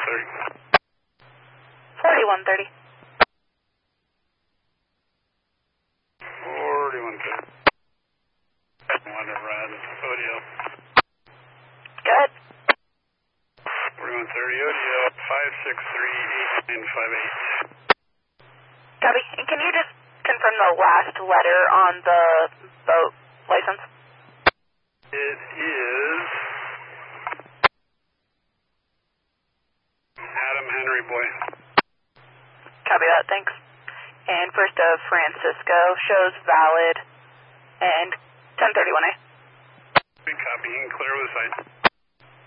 4130. 4130. Want to run Odio. Go ahead. 4130 Odio, 5638958. Copy. And can you just confirm the last letter on the boat license? It is Adam Henry Boy. Copy that, thanks. And First of Francisco shows valid and 1031A. Copy, you can clear with the site.